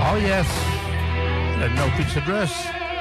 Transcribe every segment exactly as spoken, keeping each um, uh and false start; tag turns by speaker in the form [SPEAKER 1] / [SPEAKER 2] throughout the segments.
[SPEAKER 1] Oh, yes. And no pizza dress.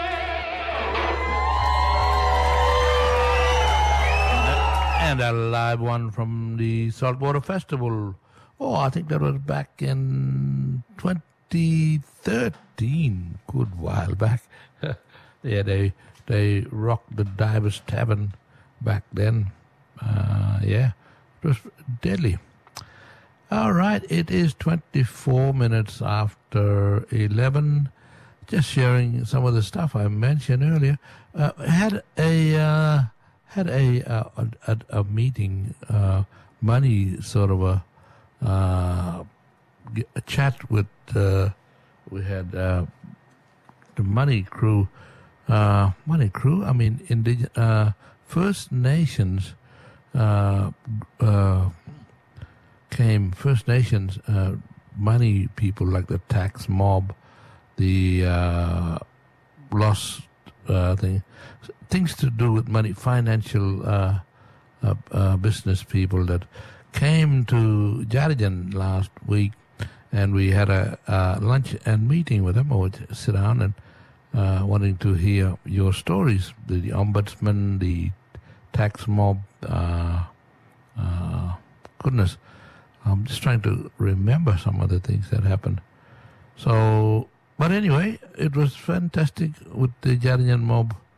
[SPEAKER 1] And a live one from the Saltwater Festival. Oh, I think that was back in twenty thirteen. Good while back. Yeah, they they rocked the Divers Tavern back then. Uh, yeah, it was deadly. All right, it is twenty-four minutes after eleven. Just sharing some of the stuff I mentioned earlier. Uh, had a uh, had a, uh, a a meeting, uh, money sort of a, uh, a chat with. Uh, we had uh, the money crew. Uh, money crew. I mean, in the uh, First Nations. Uh, uh, came First Nations uh, money people like the tax mob, the uh, lost uh, thing, things to do with money, financial uh, uh, uh, business people that came to Jarijan last week, and we had a, a lunch and meeting with them. I would sit down and uh, wanting to hear your stories, the, the ombudsman, the tax mob. Uh, uh, goodness. I'm just trying to remember some of the things that happened. So, but anyway, it was fantastic with the Jarijan mob